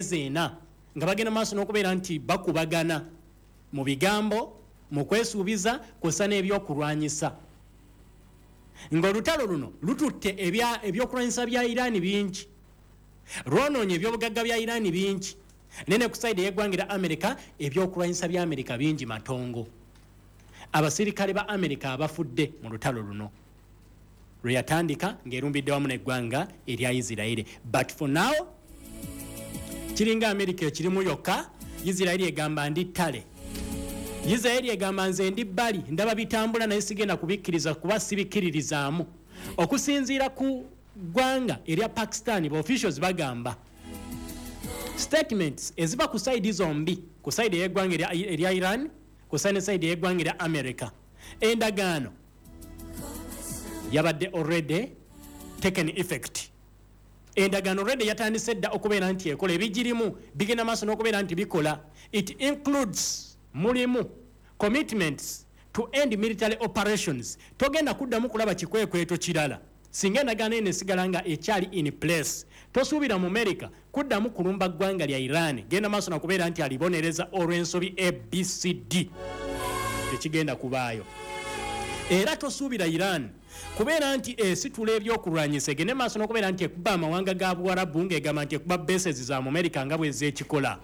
emyezi 4 nga bagenda maaso n'okubeera nti bakubagana mu bigambo mu kwesuubiza kw'ossa n'ebyokulwanyisa ng'olutalo luno lututte ebyokulwanyisa bya Iran bingi lwonoonye ebyobugagga bya Iran bingi nene ku side y'eggwanga lya America ebyokulwanyisa bya America bingi matongo abasirikale ba America abafudde mu lutalo luno lwe yatandika ng'erumbidde wamu n'eggwanga erya Israel but for now kiringa America ekirimu yokka Israel egamba ndi ttale Israel egamba nze ndi bbali ndaba bitambula naye sigenda kubikkiriza kuba sibikkiririzaamu okusinziira ku ggwanga erya Pakistan ba officials bagamba statements eziba ku side zombi ku side y'eggwanga erya Iran ku side y'eggwanga erya America endagaano yabadde already taken effect endagaano already yatandise dda okubeera nti ekola ebigirimu bigenda maaso n'okubeera nti bikola it includes mulimu commitments to end military operations togenda kuddamu kulaba kikwekweto kirala singa endagaano eno esigala nga ekyali in place tosuubira mu America kuddamu kulumba ggwanga lya Iran genda maaso nakubeera nti alibonereza olw'ensobi ABCD tekigenda kubaayo era tosuubira Iran kubeera nti esitula ebyokulwanyisa egende maaso n'okubeera nti ekuba amawanga ga Buwarabu ng'egamba nti ekuba bases za mu America nga bwe zeekikola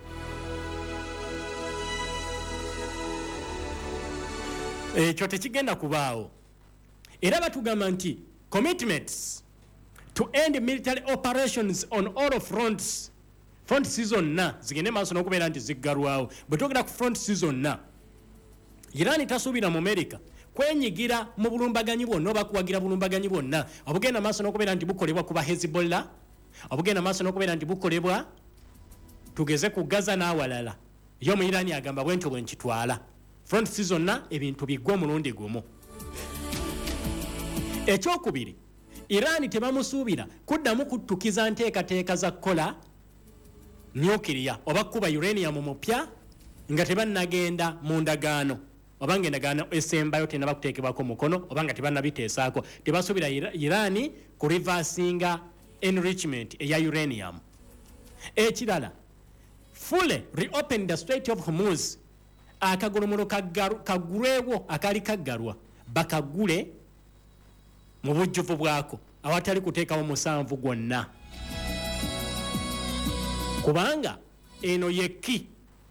ekyo tekigenda kubaawo era batugamba nti commitments to end military operations on all fronts front season na zigende maaso n'okubeera nti ziggalwawo bwe twogera ku front season na Iran tasuubira mu America kwenyigira mu bulumbaganyi bwonna oba kuwagira bulumbaganyi bwonna obugenda maaso n'okubeera nti bukolebwa ku ba Hezbollah obugenda maaso n'okubeera nti bukolebwa tugeze ku Gaza n'awalala yo mu Iran agamba bwentyo bwe nkitwala front season na ebintu biggwa omulundi gumu ekyokubiri Iran tebamusuubira kuddamu kuttukiza nteekateeka za kola nuclear oba kuba uranium mupya nga tebannagenda mu ndagaano obanga endagaano esembayo tenabakuteekebwako mukono obanga tebannabiteesaako tebasuubira Iran ku reversinga enrichment eya uranium ekirala fully reopen the Strait of Hormuz akagolomolo kagulwewo akali kaggalwa bakagule mu bujjuvu bwako awatali kuteekawo musanvu gwonna kubanga eno yeki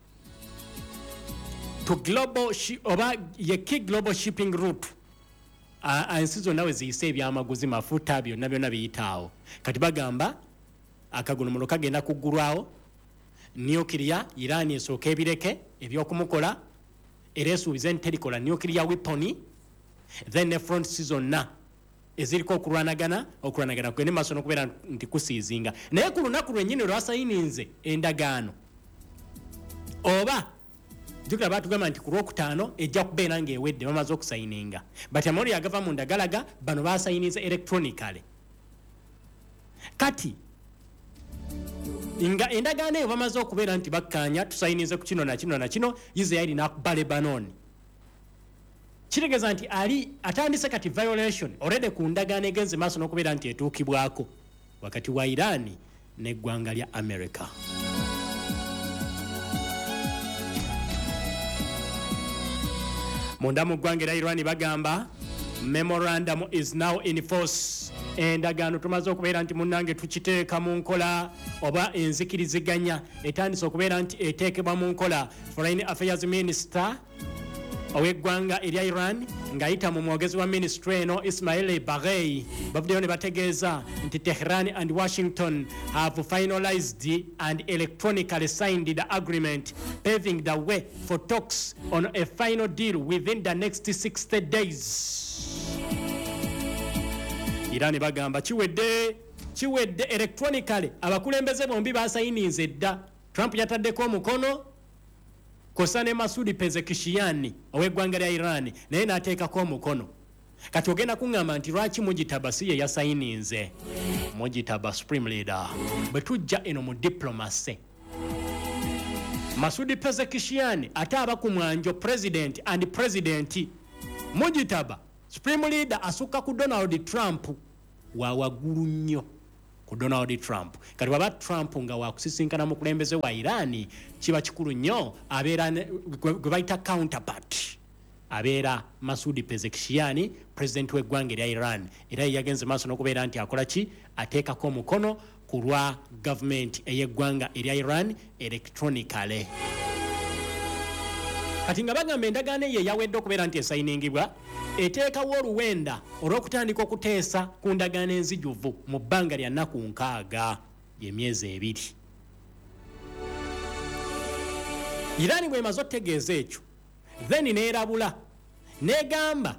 to global oba yeki global shipping route ensi zonna we ziyise ebyamaguzi mafuta byonna byonna biyitaawo kati bagamba akagolomolo kagenda kuggulwawo nuclear Iran esooka ebireke ebyokumukola era esuubiza nti terikola nuclear weapon then ne front season na eziriko okulwanagana kugende maaso n'okubeera nti kusiizinga naye ku lunaku lwennyini lwasayininze endagaano oba jukira batugamba nti ku lwokutaano ejja kubeera ng'ewedde bamaze okusayininga but amawulire agava mu ndagalaga bano basayininze electronically kati nga endagaano eyo bamaze okubeera nti bakkaanya tusayinize ku kino na kino na kino Israel n'akuba Lebanon kitegeeza nti ali atandise kati violation already ku ndagaano egenze maaso n'okubeera nti etuukibwako wakati wa Iran n'eggwanga lya America munda mu ggwanga lya Iran bagamba memorandum is now in force endagaano tumaze okubeera nti munnange tukiteeka mu nkola oba enzikiriziganya etandise okubeera nti eteekebwa mu nkola foreign affairs minister ow'eggwanga erya Iran ng'ayita mu mwogezi wa ministry eno Ismail Baghei bavuddeyo ne bategeeza nti Tehran and Washington have finalized and electronically signed the agreement paving the way for talks on a final deal within the next 60 days. Iran bagamba kiwedde electronically abakulembeze bombi basayininze dda Trump yataddeko omukono kosane Masudi Pezeshkian ow'eggwanga lya Iran naye n'ateekako omukono kati ogenda kuŋŋamba nti lwaki Mujitaba si ye yasayininze Mujitaba supreme leader bwe tujja eno mu diplomacy Masudi Pezeshkian ate aba ku mwanjo president and president Mujitaba supreme leader asukka ku Donald Trump wa waggulu nnyo ku Donald Trump. Kati waba Trump nga wakusisinkana mu kulembeze wa Iran kiba kikulu nnyo abeera gwe bayita counterpart abeera Masoud Pezeshkian president w'eggwanga erya Iran era yagenze maaso n'okubeera nti akola ki ateekako omukono ku lwa government ey'eggwanga erya Iran electronically. Kati nga bagamba endagaano eyo eyawedde okubeera nti esayiningibwa eteekawo oluwenda olw'okutandika okuteesa ku ndagaano enzijuvu mu bbanga lya nnaku 6 y'emyezi 2. Iran bw'emaze otegeeza ekyo then neerabula negamba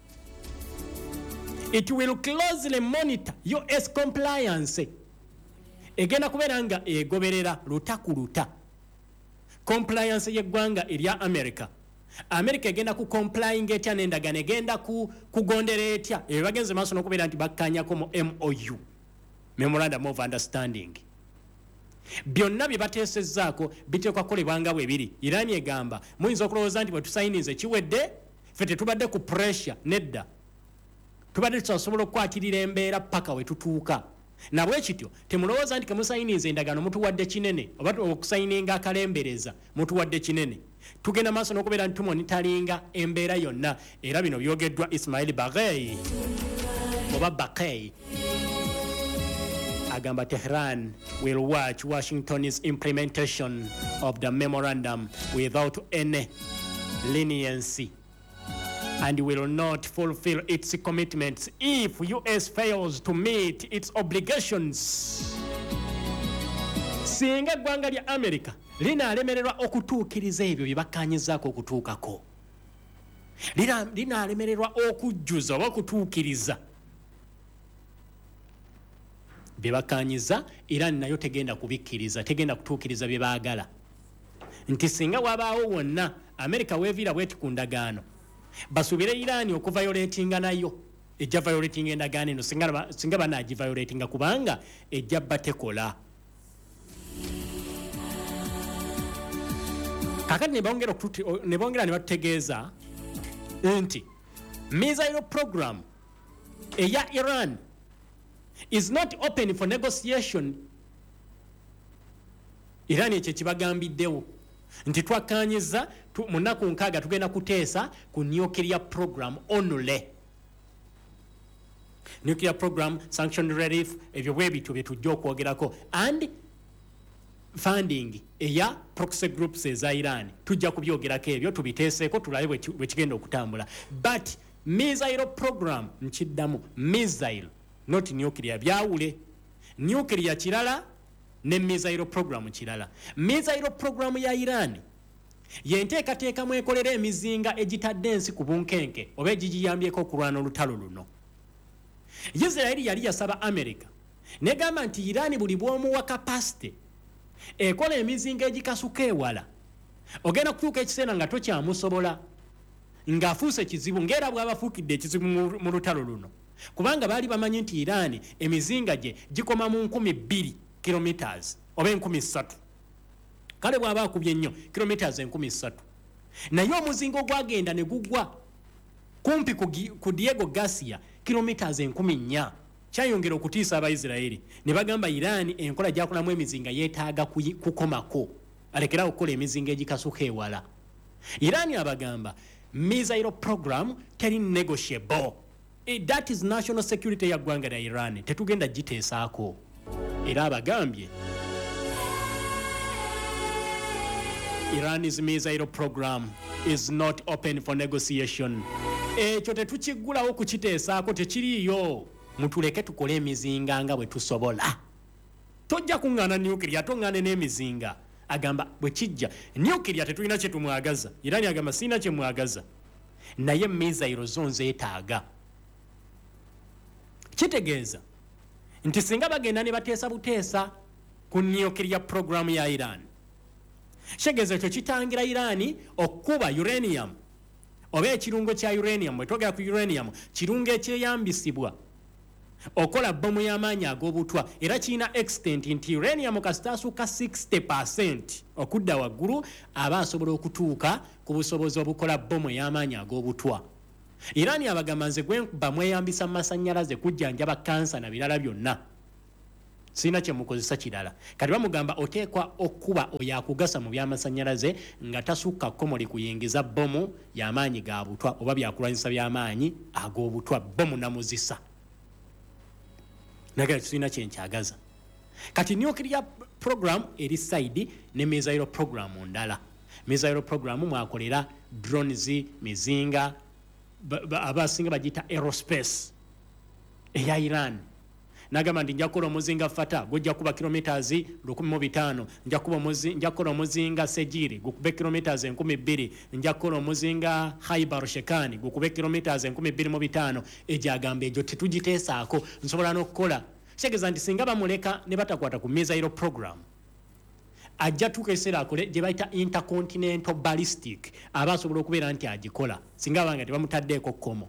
it will closely monitor US compliance egenda kubeera nga egoberera lutaku luta compliance y'eggwanga erya America egenda ku complying etya n'endagaano egenda kugondera etya ebyo bagenze maaso n'okubeera nti bakkanyako mu MOU memorandum of understanding. Byonna bye bateesezzaako biteekwa kukolebwanga bwe biri. Iran egamba muyinza okulowooza nti bwe tusayinize kiwedde ffe tetubadde ku pressure nedda tubadde tusobola okukwatirira embeera paka we tutuuka. Nabwe kityo temulowooza nti kemusayinize endagaano mutuwadde kinene oba okusayininga akalembereza mutuwadde kinene. Tugenda maaso n'okubeera nti tumonitalinga embeera yonna era bino byogeddwa Ismail Baghei oba Baghei agamba Tehran will watch Washington's implementation of the memorandum without any leniency and will not fulfill its commitments if US fails to meet its obligations. Singa eggwanga lya America linaalemererwa okutuukiriza ebyo bye bakkaanyizaako okutuukako, linaalemererwa okujjuza oba okutuukiriza bye bakkaanyiza, Iran nayo tegenda kubikkiriza, tegenda kutuukiriza bye baagala. Nti singa wabaawo wonna America weeviira bweti ku ndagaano basuubire Iran okuviolatinga nayo ejja violatinga endagaano eno singa banaagiviolatinga kubanga ejja batekola. Kakati ne bongera ne batutegeeza nti missile program eya Iran is not open for negotiation. Iran ekyo kibagambiddewo nti twakkaanyiza mu nnaku 6 tugenda kuteesa ku nuclear program only. Nuclear program, sanction relief, ebyo bwe bityo bye tujja okwogerako and funding eya proxy groups eza Iran tujja kubyogerako ebyo tubiteeseeko tulabe bwe kigenda okutambula. But missile program nkiddamu missile not nuclear byawule. Nuclear kirala ne missile program kirala. Missile program ya Iran yenteekateekamu ekolera emizinga egitadde ensi ku bunkenke oba egigiyambyeko okulwana olutalo luno. Israeli yali yasaba America negamba nti Iran buli bw'omuwa kapasite ekola emizinga egikasuka ewala ogenda kutuuka ekiseera nga tokyamusobola ng'afuuse kizibu ng'era bw'abafuukidde ekizibu mu lutalo luno, kubanga baali bamanyi nti Iran emizinga gye gikoma mu 2,000 kilometers oba 3,000. Kale bw'aba akubye nnyo kilometers 3,000 naye omuzinga ogwagenda ne gugwa kumpi ku Diego Garcia kilometers 4,000 kyayongera okutiisa Abaisirairi. Ne bagamba Iran enkola gyakolamu emizinga yeetaaga kukomako alekera okukola emizinga egikasuka ewala. Iran abagamba missile program teri negotiable. That is national security ya ggwanga lya Iran, tetugenda giteesaako. Era abagambye Iran's missile program is not open for negotiation. Ekyo tetukiggulawo kukiteesaako, tekiriiyo. Mutuleke tukole emizinga nga bwe tusobola. Tojja kuŋŋaana nuclear toŋŋaane n'emizinga. Agamba bwe kijja nuclear tetulina kye tumwagaza. Iran agamba sina kye mwagaza. Naye missile zo nzeetaaga. Kitegeeza nti singa bagenda ne bateesa buteesa ku nuclear program ya Iran, kitegeeza ekyo kitangira Iran okuba uranium oba ekirungo kya uranium. Bwe twogera ku uranium, kirungo ekyeyambisibwa okola bbomu y'amaanyi ag'obutwa era kirina extent nti uranium kasitaasuka 60% okudda waggulu aba asobola okutuuka ku busobozi obukola bbomu y'amaanyi ag'obutwa. Iran abagamba nze gwe mba mweyambisa mu masannyalaze kujjanjaba kansa na birala byonna. sina kye mukozesa kirala kati bamugamba oteekwa okuba oyakugasa mu byamasannyalaze nga tasukka komoli kuyingiza bomu y'amaanyi ga butwa oba byakulwanyisa by'amaanyi ag'obutwa bomu namuzisa nagala tulina kyenkyagaza kati nuclear program eri side ne missile program ndala missile program mwakolera drones mizinga abasinga bagita aerospace eya Iran nagamba ndi njakola omuzinga fata gujja kuba kilometers 1,500 njakola omuzinga sejiri gukube kilometers 2,000 njakola omuzinga Khaybar Shekani gukube kilometers 2,500 ejagamba ejo tetugiteesaako nsobola n'okukola segeza nti singa bamuleka ne batakwata ku missile program ajja tukesera akole gye bayita intercontinental ballistic aba asobola okubeera nti agikola singa banga tebamutaddeeko kkomo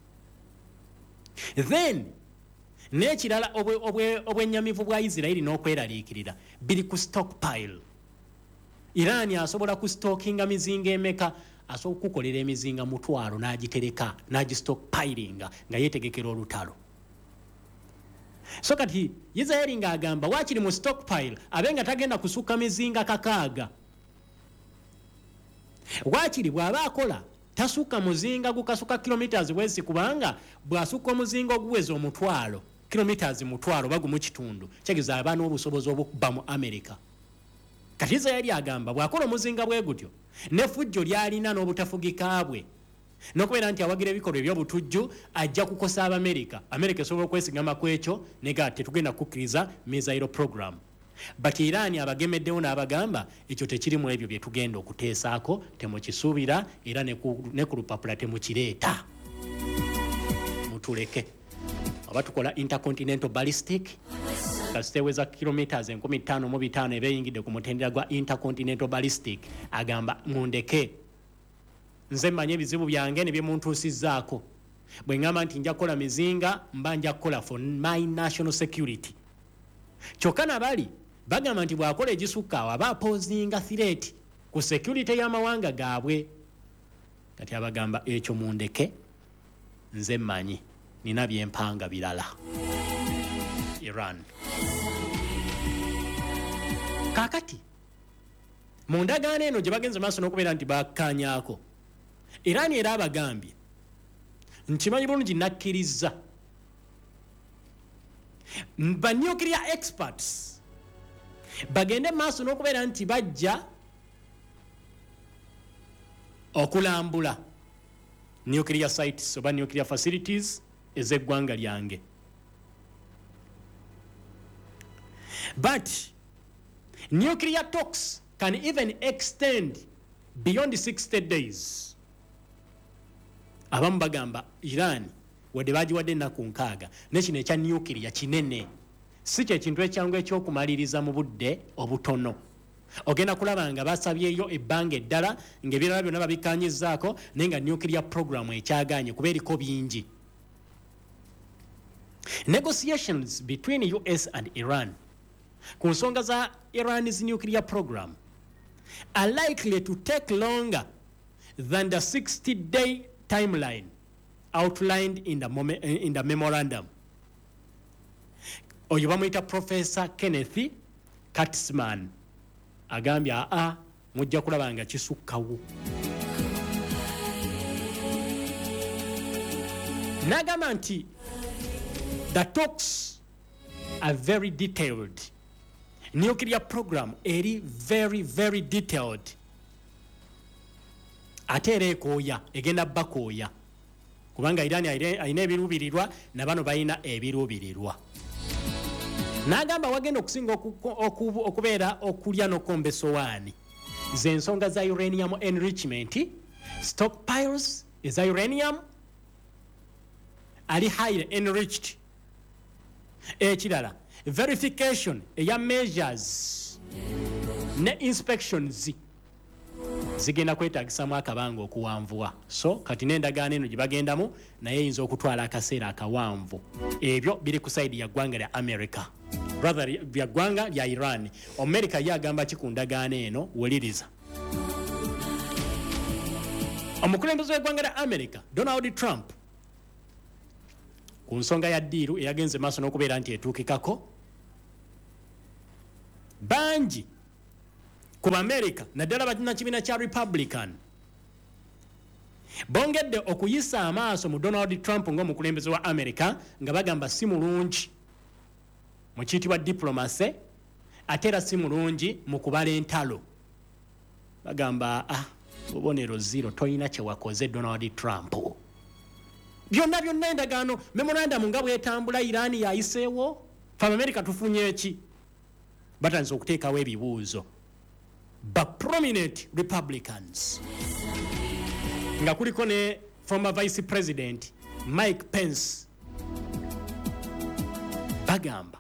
then n'ekirala obwennyamivu bwa Israeli n'okweraliikirira biri ku stockpile Iran asobola ku stockinga mizinga emeka asobola okukolera emizinga 1,000 n'agitereka n'agistockpilinga nga yeetegekera olutalo so kati Israeli ng'agamba waakiri mu stockpile abenga tagenda kusukka mizinga 6 waakiri bw'aba akola tasukka muzinga gukasuka kilometers bwezi kubanga bw'asukka omuzinga oguweza 1,000 kilometers 1,000 bagumu kitundu kyegeza abaana obusobozi obukuba mu America kati Israeli agamba bw'akola omuzinga bwe gutyo ne fujjo lyalina n'obutafugika bwe n'okubeera nti awagira ebikolwa eby'obutujju ajja kukosa America esobola okwesigama ku ekyo nega tetugenda kukkiriza missile program but Iran abagemeddewo n'abagamba ekyo tekiri mu ebyo bye tugenda okuteesaako temukisuubira era ne ku lupapula temukireeta mutuleke oba tukola intercontinental ballistic kasiteweza kilometers 15,500 ebeyingidde ku mutendera gwa intercontinental ballistic agamba mundeke nze mmanyi ebizibu byange ne bye muntuusizzaako bwe ngamba nti nja kukola mizinga mba nja kukola for my national security kyokka nabali bagamba nti bw'akola egisukka awo aba apozinga threat ku security y'amawanga gaabwe kati abagamba ekyo mundeke nze mmanyi nina byempanga birala Iran kakati mu ndagaano eno gye bagenze maaso n'okubeera nti bakkaanyaako Iran era abagambye nkimanyi bulungi nakkiriza ba nuclear experts bagende maaso n'okubeera nti bajja okulambula nuclear sites oba nuclear facilities ez'eggwanga lyange but nuclear talks can even extend beyond 60 days abamu bagamba Iran wadde bagiwadde ennaku 6 nekino ekya nuclear kinene si kyekintu ekyangu ekyokumaliriza mu budde obutono ogenda kulaba nga basabyeyo ebbanga eddala ng'ebirala byonna babikkaanyizzaako naye nga nuclear program ekyagaanye kuba eriko bingi negotiations between US and Iran ku nsonga za Iran's nuclear program are likely to take longer than the 60-day timeline outlined in the memorandum. Oyo bamuyita Professor Kenneth Katzman agambye mujja kulaba nga kisukkawo. N'agamba nti the talks are very detailed. Nuclear program eri very, very detailed. Ate era ekooya egenda bakooya kubanga Iran ayina ebiruubirirwa na bano bayina ebiruubirirwa. N'agamba wagenda okusinga okubeera okulya n'okomba essowaani z'ensonga za uranium enrichment, stockpiles eza uranium ali highly enriched. Ekirala verification eya measures ne inspections zigenda kwetagisamu akabanga okuwanvuwa. So kati n'endagaano eno gye bagendamu naye eyinza okutwala akaseera akawanvu. Ebyo biri ku side ya ggwanga lya America, rather lya ggwanga lya Iran. America ye agamba ki ku ndagaano eno? Wuliriza. Omukulembeze w'eggwanga lya America Donald Trump ku nsonga ya ddiiru eyagenze maaso n'okubeera nti etuukikako bangi ku America naddala balina kibiina kya Republican bongedde okuyisa amaaso mu Donald Trump ng'omukulembeze wa America nga bagamba si mulungi mu kiyitibwa diplomacy ate era si mulungi mu kubala entalo bagamba bubonero zero toyina kye wakoze Donald Trump byonna endagaano memorandum nga bwetambula Iran yayiseewo fa America tufunye eki batandise okuteekawo ebibuuzo ba prominent Republicans nga kuliko ne former Vice President Mike Pence bagamba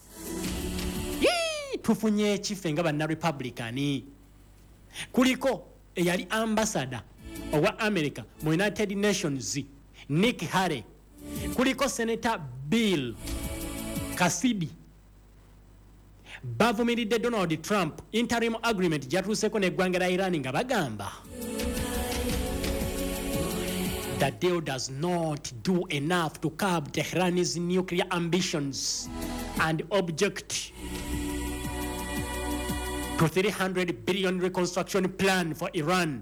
tufunye ekife nga banna Republican kuliko eyali ambassador owa America mu United Nations Nikki Haley kuliko Senator Bill Cassidy bavumiridde Donald Trump interim agreement gyatuuseko n'eggwanga lya Iran nga bagamba the deal does not do enough to curb Tehran's nuclear ambitions and object to $300 billion reconstruction plan for Iran.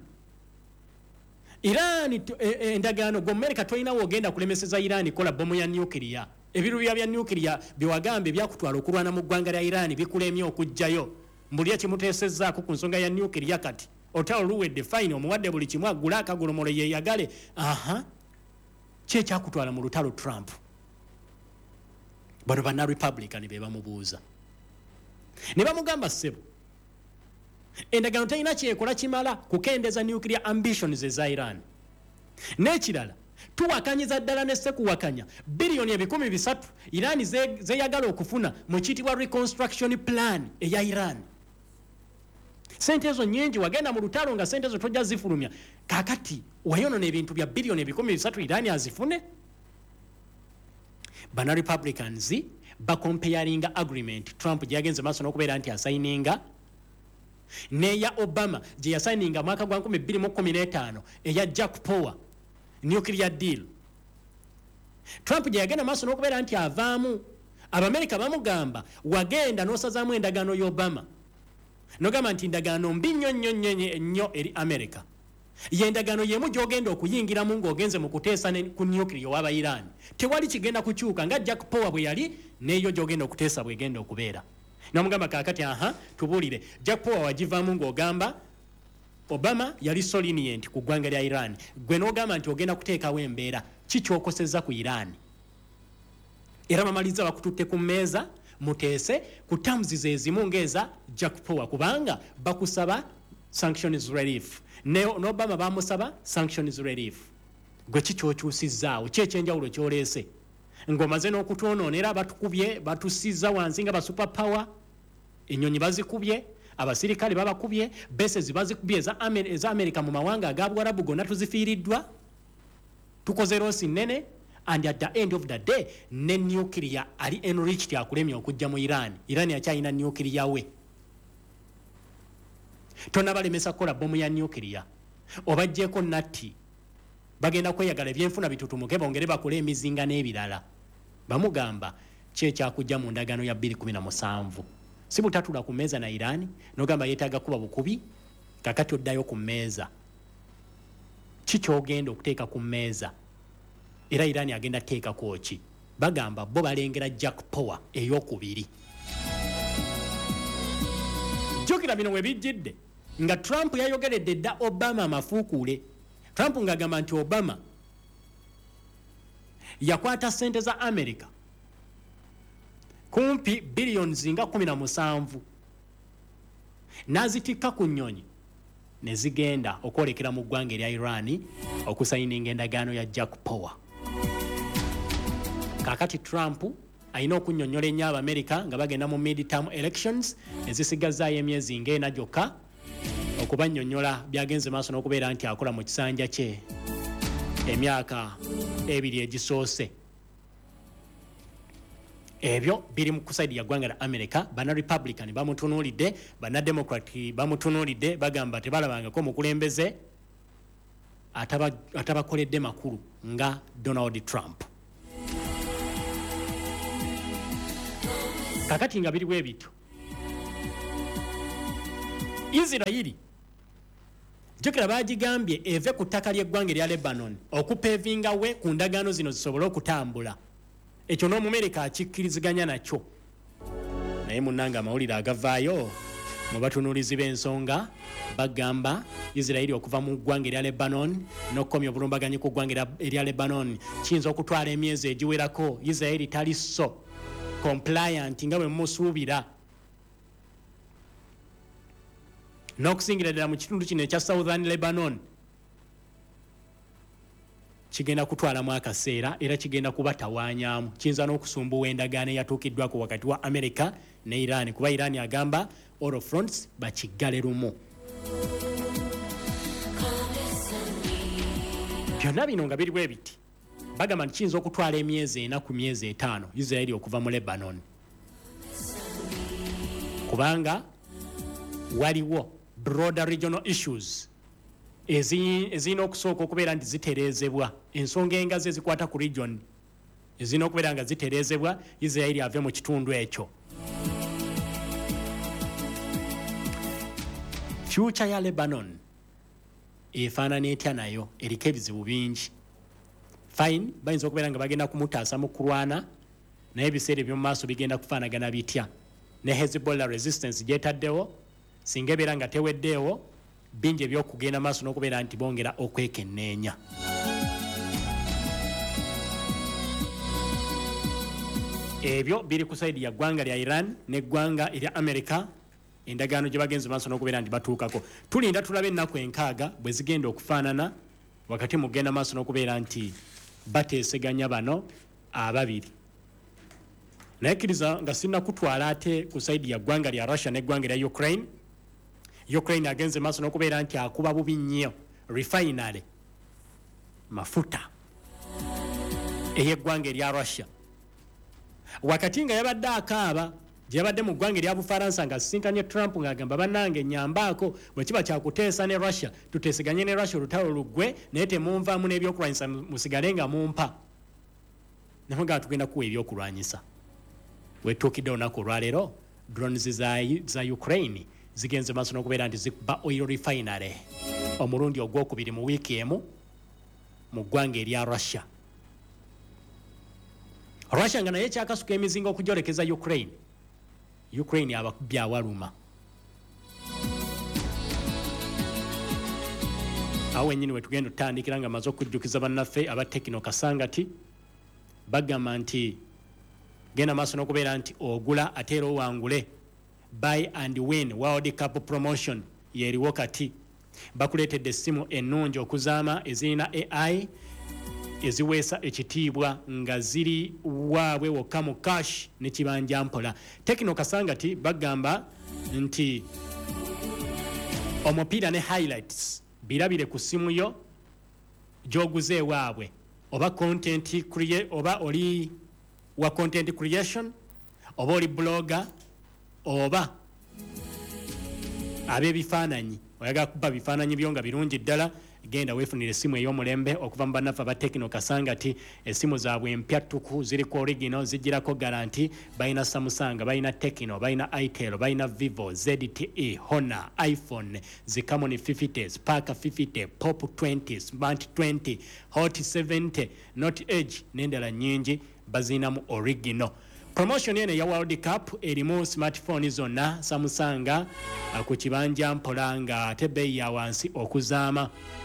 Iran endagaano go America toyina wogenda kulemeseza Iran kola bomu ya nuclear. Ebirubya bya nuclear biwagambe byakutwala okulwana mu ggwanga lya Iran bikulemye okujjayo. Mbulya kimuteesezzaako ku nsonga ya nuclear kati. Otalo luwedde fine omuwadde buli kimu agula akagolomolo ye yagale. Kye kyakutwala mu lutalo Trump. Bano banna Republican be bamubuuza. Ne bamugamba ssebo. Endagaano tayina kyekola kimala kukendeza nuclear ambitions eza Iran. N'ekirala tuwakanyiza ddala ne sekuwakanya biliyoni 300 Iran zeyagala okufuna mu kiyitibwa reconstruction plan eya Iran. Sente ezo nyingi wagenda mu lutalo nga sente ezo tojja zifulumya kakati wayonona ebintu bya biliyoni 300 Iran azifune. Bana Republicans comparing agreement Trump gyagenze maaso n'okubeera nti asayininga neya Obama gye yasayininga mwaka gwa 2015 eya Jack Power nuclear deal. Trump gye yagenda maaso n'okubeera nti avaamu Abamerika bamugamba wagenda n'osazaamu endagaano y'Obama nogamba nti endagaano mbi nnyo eri America yendagaano yemu gy'ogenda okuyingiramu ng'ogenze mu kuteesa ku nuclear w'aba Iran tewali kigenda kukyuka nga Jack Power bwe yali neyo gy'ogenda okuteesa bwegenda okubeera. Namugamba kakati tubuulire Jack Power wagivaamu ng'ogamba Obama yali so lenient ku ggwanga lya Iran gwe n'ogamba nti ogenda kuteekawo embeera kikyokosezza ku Iran era bamaliza bakututte ku mmeeza muteese ku terms zezimu ng'eza Jack Power kubanga bakusaba sanctions relief n'Obama bamusaba sanctions relief gwe kikyokyusizzaawo kyekyenjawulo kyoleese ng'omaze n'okutwonoonera batukubye batusizza wansi nga ba super power ennyonyi bazikubye abasirikale babakubye bases bazikubye eza America mu mawanga aga Bwarabu gonna tuzifiiriddwa tukoze rosi nnene and at the end of the day ne nuclear ali enriched akulemye okujja mu Iran yakyalina nuclear we tonabalemesa kukola bomu ya nuclear obajjeeko natti bagenda kweyagala ebyenfuna bitutumuke bongere bakole emizinga n'ebirala bamugamba kyekyakujja mu ndagaano ya 2017 si butatula ku mmeeza na Iran nogamba yeetaaga kuba bukubi kakati oddayo ku mmeeza kikyogenda okuteeka ku mmeeza era Iran agenda teeka kwoki bagamba bo balengera Jack Power ey'okubiri. Jjukira bino we bijjidde nga Trump yayogeredde dda Obama amafuukuule. Trump ng'agamba nti Obama yakwata sente za America kumpi billions nga 17 n'azitikka ku nnyonyi ne zigenda okwolekera mu ggwanga erya Iran okusayininga endagaano ya Jack Power. Kakati Trump alina okunnyonnyola ennyo Abamerika nga bagenda mu midterm elections ezisigazzaayo emyezi ng'ena gyokka okubannyonnyola byagenze maaso n'okubeera nti akola mu kisanja kye emyaka 2 egisoose. Ebyo biri mu kusaidi ya ggwanga la America. Bana Republican bamutunuulidde, bana Democrat bamutunuulidde bagamba tebalabangako omukulembeze atabakoledde makulu nga Donald Trump. Kakati nga biri bwe bityo Israeli jokera bagigambye eve ku ttaka ly'eggwanga erya Lebanon okupevinga we ku ndagaano zino zisobole okutambula. Ekyo n'Omumerika akikkiriziganya nakyo. Naye munnanga amawulire agavaayo mu batunuulizi b'ensonga bagamba Israeli okuva mu ggwanga erya Lebanon n'okukomya obulumbaganyi ku ggwanga erya Lebanon kiyinza okutwala emyezi egiwerako. Israeli tali so compliant nga bwe mumusuubira. N'okusingira ddala mu kitundu kino ekya Southern Lebanon kigenda kutwalamu akaseera era kigenda kubatawaanyaamu. Kiyinza n'okusumbuwa endagaano eyatuukiddwako wakati wa America ne Iran, kuba Iran agamba all fronts bakiggale lumu. Byonna bino nga biri bwe biti bagamba nti kiyinza okutwala emyezi 4 ku myezi 5 Israeli okuva mu Lebanon, kubanga waliwo broader regional issues ezirina okusooka okubeera nti zitereezebwa. Ensonga engazi ezikwata ku region ezirina okubeera nga zitereezebwa Israeli ave mu kitundu ekyo. Future ya Lebanon efaanana etya nayo eriko ebizibu bingi. Fine, bayinza okubeera nga bagenda kumutaasa mu kulwana, naye ebiseera eby'omu maaso bigenda kufaanagana bitya. Ne Hezbollah resistance gyetaddewo singa ebeera nga teweddeewo bingi ebyokugenda maaso n'okubeera nti bongera okwekenneenya. Ebyo biri ku saidi ya ggwanga lya Iran n'eggwanga erya America, endagaano gye bagenze maaso n'okubeera nti batuukako. Tulinda tulabe ennaku 6 bwe zigenda okufaanana wakati mu kugenda maaso n'okubeera nti bateeseganya bano ababiri. Naye kkiriza nga sirina kutwala ate ku saidi ya ggwanga lya Russia n'eggwanga lya Ukraine. Ukraine agenze maaso n'okubeera nti akuba bubi nnyo refinery mafuta ey'eggwanga erya Russia, wakati nga yabadde akaaba gye yabadde mu ggwanga erya Bufaransa nga asisinkanye Trump ng'agamba bannange nyambaako bwe kiba kyakuteesa ne Russia tuteeseganye ne Russia olutalo luggwe naye temunvaamu n'ebyokulwanyisa musigale nga mumpa. Namugaa tugenda kuwa ebyokulwanyisa. Wetuukidde olunaku olwaleero drones za Ukraine zigenze maaso n'okubeera nti zikuba oil refinery omulundi ogwokubiri mu wiiki emu mu ggwanga erya Russia. Russia nga naye kyakasuka emizinga okugyolekeza Ukraine abakubbi awaluma. Awo wennyini we tugenda tutandikira nga amaze okujjukiza bannaffe aba Tekino Kasangati bagamba nti genda maaso n'okubeera nti ogula ate era owangule. Buy and win World Cup promotion yeriwo kati. Bakuleetedde essimu ennungi okuzaama ezirina AI eziweesa ekitiibwa nga ziri waabwe wokka mu cash ne kibanja mpola. Tekino Kasangati bagamba nti omupiira ne highlights birabire ku ssimu yo gy'oguze ewaabwe, oba oba oli wa content creation, oba oli blogger, oba ab'ebifaananyi oyagala kuba bifaananyi byo nga birungi ddala, genda weefunira essimu ey'omulembe okuva mu bannaffe aba Tekino Kasangati. Essimu zaabwe empya ttuku ziriko original, zigirako garanti. Balina Samsung, balina Tekino, balina Itel, balina Vivo, ZTE, Honor, iPhone, Camon 50, Spark 50, Pop 20, Smart 20, Hot 70, Note Edge n'endala nnyingi bazinamu original. Promotion ene ya World Cup erimu smartphone zonna Samsung ku kibanja mpola nga ate bbeeyi ya wansi okuzaama.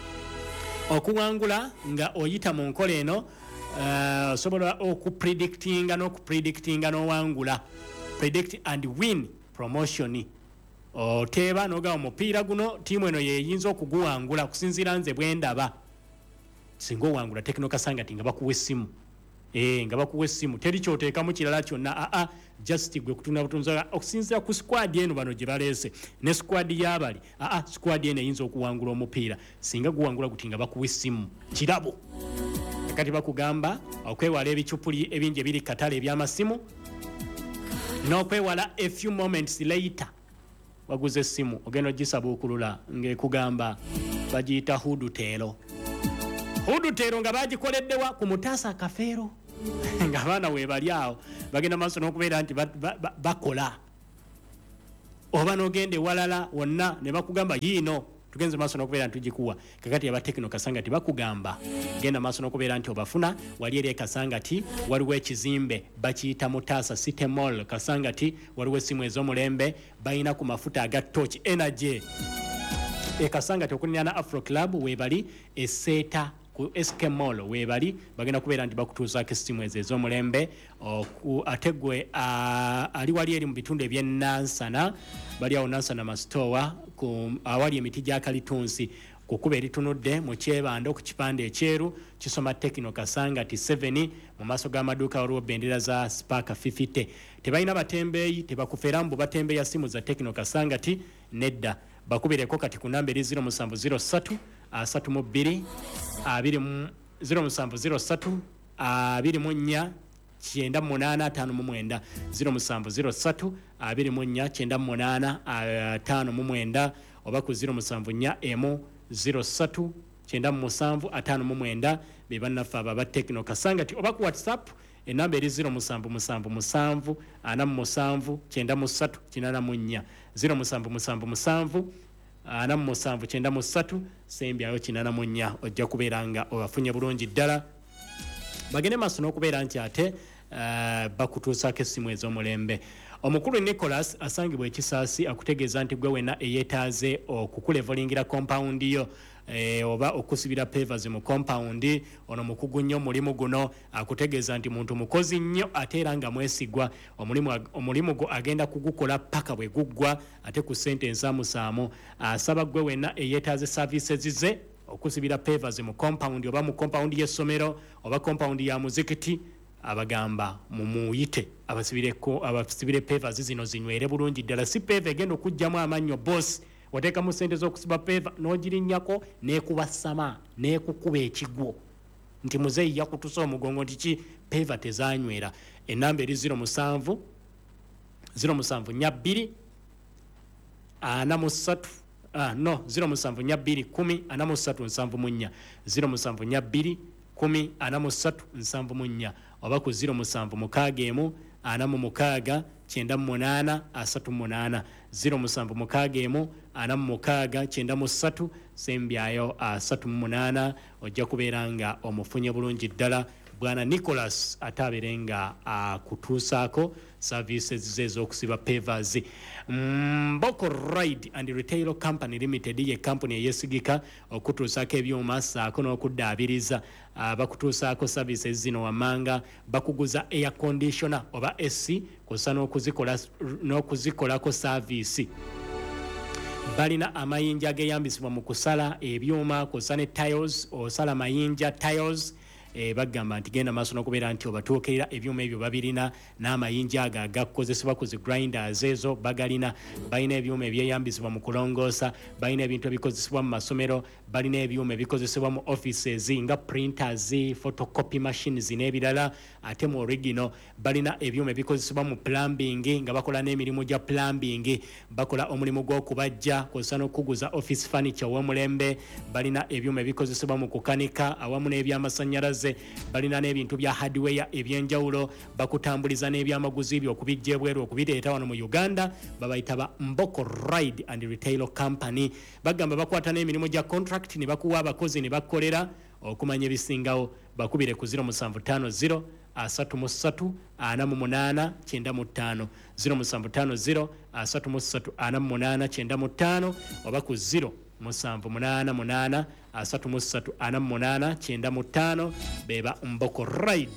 Okuwangula nga oyita mu nkola eno osobola okupredictinga n'owangula. Predict and win promotion. Oteeba n'ogaba omupiira guno ttiimu eno yeyinza okuguwangula kusinziira nze bwe ndaba. Singa owangula Tekino Kasangati nga bakuwa essimu. Nga bakuwa essimu teri kyoteekamu kirala kyonna, just gwe kutunda butunza okusinziira ku squad eno bano gye baleese ne squad y'abali. Squad eno eyinza okuwangula omupiira singa guwangula guti nga bakuwa essimu kirabo. Kati bakugamba okwewala ebicupuli ebingi ebiri katale eby'amasimu n'okwewala a few moments later waguze essimu ogenda ogisabuukulula ng'ekugamba bagiyita huduteero. Huduteero nga bagikoleddewa ku Mutaasa Kafeero ng'abaana we bali awo bagenda maaso n'okubeera nti bakola. oba n'ogende walala wonna ne bakugamba yiino tugenze maaso n'okubeera ntugikuwa kakati aba Tekno Kasangati bakugamba genda maaso n'okubeera nti obafuna wali eri Kasangati waliwo ekizimbe bakiyita Mutaasa City Mall Kasangati waliwo essimu ez'omulembe bayina ku mafuta aga Torch Energy Kasangati okulinaana Afro Club webali eseeta ku SK Mall webali bagenda kubeera nti bakutuusaako essimu ezo ez'omulembe ate gwe ali wali eri mu bitundu eby'Nansana bali awo Nansana Mastowa awali emiti gya Kalitunsi kukuba eritunudde mu Kyebando ku kipande ekyeru kisoma Tekno Kasangati 7 mu maaso g'amaduuka waliwo bendera za Spark 50 tebalina batembeeyi tebakuferamu bu batembeeya simu za Tekno Kasangati nedda bakubireko kati ku namba eri 0703 32 0703 24 9859 0703 24 9859 oba ku 074 03 97 be bannaffe aba Tekno Kasangati oba ku WhatsApp enamba eri 0777 47 93 84 0777 47 sembyayo 84 ojja kubeera nga obafunye bulungi ddala bagende maaso n'okubeera nti ate bakutuusaako essimu ez'omulembe omukulu Nicholas asangibwa ekisaasi akutegeeza nti gwe wena eyeetaaze okukulevolingira compound yo oba okusibira pavers mu compound ono mukugu nnyo mulimu guno akutegeeza nti muntu mukozi nnyo ate era nga mwesigwa omulimu gwo agenda kugukola paka bwe guggwa ate ku ssente ensaamusaamu asaba gwe wena eyeetaaze services ze okusibira pavers mu compound oba mu compound y'essomero oba compound ya muzikiti abagamba mumuyite abasibire pavers zino zinywere bulungi ddala si pave egenda okujjamu amannyo boss wateeka mu ssente z'okusiba pava n'ogirinnyako n'ekubasama n'ekukuba ekigwo nti muzeeyi yakutusa omugongo nti ki pava tezanywera enamba eri 07 02 43 07 10 43 07 10 43 oba ku 07 46 98 38 07 46 sembyayo 38 ojja kubeera nga omufunye bulungi ddala bwana Nicholas ataberenga akutuusaako services ze ez'okusiba pavers Mboko Ride and Retail Company Limited ye company eyesigika okutuusaako ebyuma saako n'okuddaabiriza bakutuusaako services zino wammanga bakuguza air conditioner oba AC kosa n'okuzikolako service balina amayinja ageyambisibwa mu kusala ebyuma kosa ne tiles osala mayinja tiles bagamba nti genda maaso n'okubeera nti obatuukirira ebyuma ebyo babirina n'amayinja ago agakozesebwa ku zi grinders ezo bagalina balina ebyuma ebyeyambisibwa mu kulongoosa balina ebintu ebikozesebwa mu masomero balina ebyuma ebikozesebwa mu offices nga printers photocopy machines n'ebirala ate mu original balina ebyuma ebikozesebwa mu plumbing nga bakola n'emirimu gya plumbing bakola omulimu gw'okubajja kosa n'okuguza office furniture w'omulembe balina ebyuma ebikozesebwa mu kukanika awamu n'ebyamasannyalaze balina n'ebintu bya hardware ebyenjawulo bakutambuliza n'ebyamaguzi byo okubijja ebweru okubireeta wano mu Uganda babayita ba Mboko Ride and Retail Company bagamba bakwata n'emirimu gya contract ne bakuwa abakozi ne bakolera okumanya ebisingawo bakubire ku 0750 33 48 95 0750 33 48 95 oba ku 0788 33 48 95 beba Mboko Ride.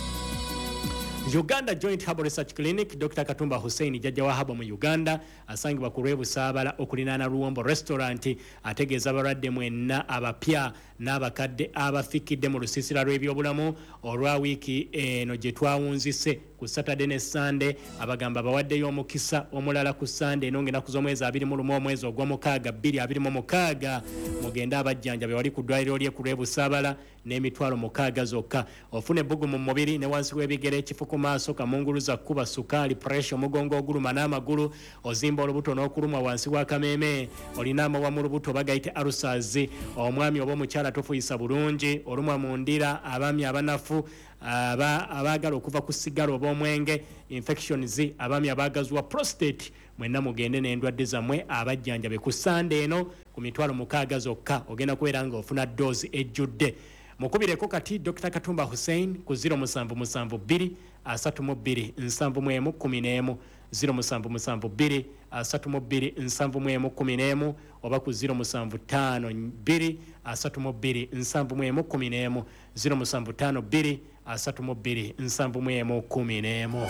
Uganda Joint Herbal Research Clinic Dr. Katumba Hussein jajja wa habo mu Uganda asangibwa ku Lwebusaabala okulinaana Luwombo Restaurant ategeeza abalwadde mwenna abapya n'abakadde abafikidde mu lusiisira lw'ebyobulamu olwa wiiki eno gye twawunzise ku Saturday ne Sunday abagamba bawaddeyo omukisa omulala ku Sunday eno ng'ennaku z'omwezi 21 omwezi ogw'omukaaga 2026 mugenda abajjanjabe wali ku ddwaliro lye ku Lwebusaabala n'emitwalo 6 zokka ofune ebbugumu mu mubiri ne wansi w'ebigere ekifuko ku maaso, kamunguluza kuba, sukaali, pressure, omugongo oguluma n'amagulu, ozimba olubuto n'okulumwa wansi wa kameeme, olina amawa mu lubuto bagayita ulcers, omwami oba omukyala tofuyisa bulungi, olumwa mu ndira, abaami abanafu, abaagala okuva ku sigala oba omwenge, infections, abaami abaagazibwa prostate, mwenna mugende n'endwadde zammwe abajjanjabe ku Sunday eno ku mitwalo 6 zokka, ogenda kubeera nga ofuna doozi ejjudde. Mukubireko kati Dr. Katumba Hussein ku 0772 32 71 0772 32 71 oba ku 0752 32 71 0752 32 71.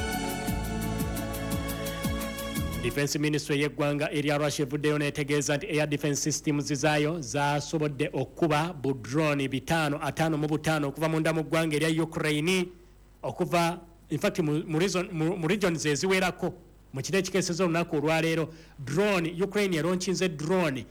Defense Ministry y'eggwanga erya Russia evuddeyo n'etegeeza nti air defense systems zaayo zasobodde okuba bu drone 555 okuva munda mu ggwanga erya Ukraine, okuva in fact mu regions eziwerako mu kiro ekikeeseza olunaku olwaleero. Drone Ukraine eronchinze drone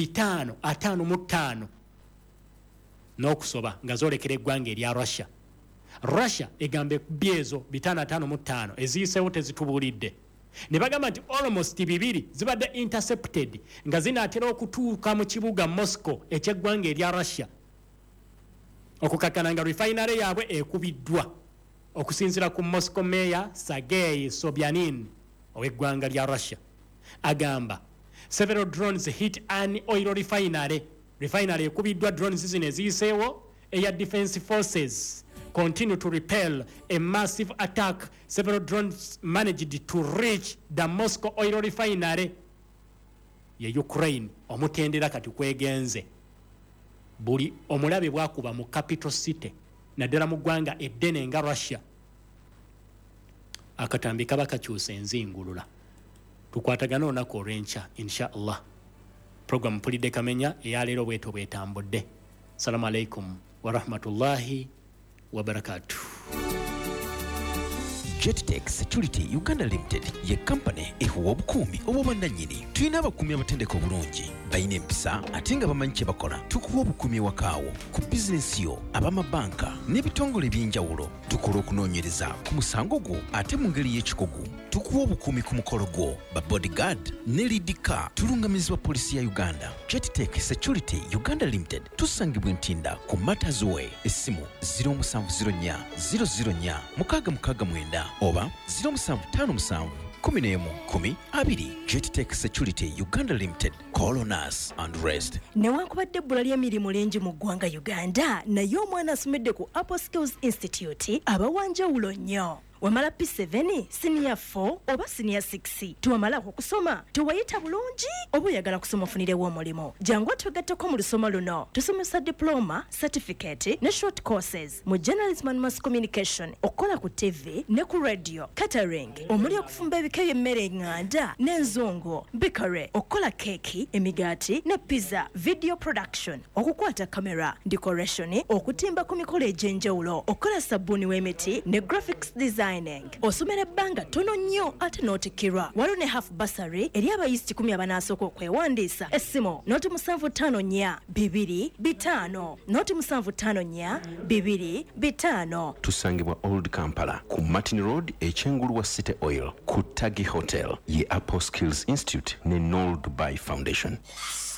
555 n'okusoba nga zoolekera eggwanga erya Russia. Russia egambe byezo 555 eziyiseewo tezitubuulidde. Ne bagamba nti almost 2 zibadde intercepted nga zinaatera okutuuka mu kibuga Moscow eky'eggwanga erya Russia, okukakkana nga refinery yaabwe ekubiddwa, okusinziira ku Moscow Mayor Sergei Sobyanin ow'eggwanga lya Russia. Agamba several drones hit an oil refinery ekubiddwa. Drones zino eziyiseewo, air defense forces continue to repel a massive attack. Several drones managed to reach the Moscow oil refinery. Ye Ukraine omutendera kati kwegenze. Buli omulabe bwakuba mu capital city naddala mu ggwanga eddene nga Russia, akatambi kaba kakyusa enzingulula. Tukwatagana olunaku olw'enkya inshallah. Program Pulidde Kamenya eyaleero bweto bwetambudde. Assalamu alaikum wa rahmatullahi wa barakatuh. JetTech Security Uganda Limited ye company ehuwa obukuumi obw'obwannannyini. Tulina abakuumi abatendeka obulungi, balina empisa ate nga bamanyi kye bakola. Tukuwa obukuumi ewakaawo ku bizinensi yo, ab'amabanka n'ebitongole eby'enjawulo. Tukola okunoonyereza ku musango gwo ate mu ngeri y'ekikugu. Tukuwa obukuumi ku mukolo gwo, ba bodyguard ne lead car. Tulungamizibwa polisi ya Uganda. JetTech Security Uganda Limited tusangibwa Ntinda ku Matters Way. Essimu 0704 004 669 oba 0757 11 JetTech Security Uganda Limited. Call on us and rest. Newankubadde ebbula ly'emirimu lingi mu ggwanga Uganda, naye omwana asomedde ku Apple Skills Institute abawanjawulo nnyo. Wamala P7, Senior 4 oba Senior 6. Tuwamalako okusoma, tuwayita bulungi oba oyagala kusoma ofunirewo omulimo. Jangu twegatteko mu lusoma luno. Tusomesa diploma, certificate ne short courses mu journalism and mass communication, okukola ku TV ne ku radio, catering, omuli okufumba ebika by'emmere eŋŋanda n'enzongo, bakery, okukola keeki, emigaati ne pizza, video production, okukwata kamera, decoration, okutimba ku mikolo egy'enjawulo, okukola sabbuuni w'emiti ne graphics design. Osomera ebbanga tono nnyo ate n'otikkirwa. Waliwo ne half bursary eri abayisiti 10 abanaasooka okwewandiisa. Essimu noti 754 225 noti 754 225. Tusangibwa Old Kampala ku Martin Road ekyengulu wa City Oil ku Tagi Hotel ye Apple Skills Institute ne Noel Dubai Foundation.